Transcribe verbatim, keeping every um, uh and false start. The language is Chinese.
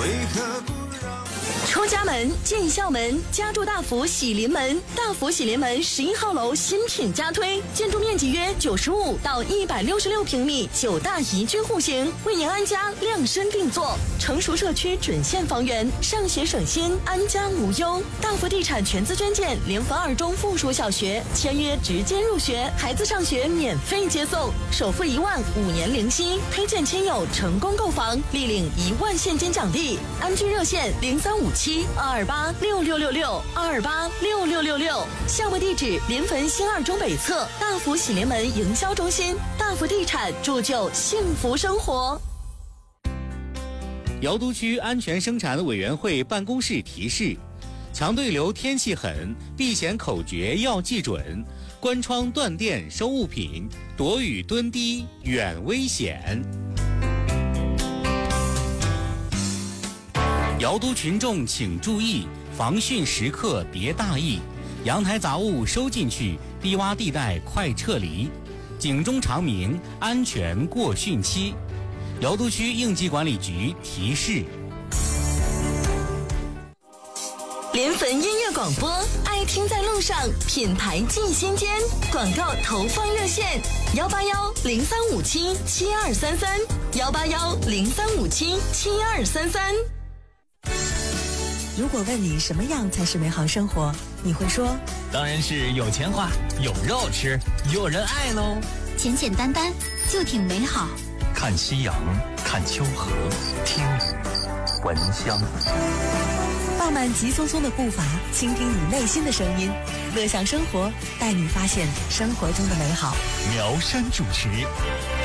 为何不让？ 出家门，进校门，家住大福喜临门。大福喜临门十一号楼新品加推，建筑面积约九十五到一百六十六平米，九大宜居户型，为您安家量身定做。成熟社区准现房源，上学省心，安家无忧。大福地产全资捐建联合二中附属小学，签约直接入学，孩子上学免费接送，首付一万，五年零息，推荐亲友成功购房，立领一万现金奖励。安居热线零三五七二二八六六六六二二八六六六六，项目地址临汾新二中北侧大福喜临门营销中心。大福地产铸就幸福生活。 瑶都区安全生产委员会办公室提示：强对流天气狠，避险口诀要记准，关窗断电收物品，躲雨蹲低远危险。瑶都群众请注意，防汛时刻别大意，阳台杂物收进去，低洼地带快撤离，警钟长鸣，安全过汛期。瑶都区应急管理局提示。 临汾音乐广播，爱听在路上，品牌进心间。广告投放热线：幺八幺零三五七七二三三，幺八幺零三五七七二三三。 如果问你什么样才是美好生活，你会说？ 当然是有钱花，有肉吃，有人爱喽。 简简单单就挺美好。 看夕阳，看秋荷，听雨，闻香。 放慢急匆匆的步伐，倾听你内心的声音，乐享生活，带你发现生活中的美好。 苗山主持。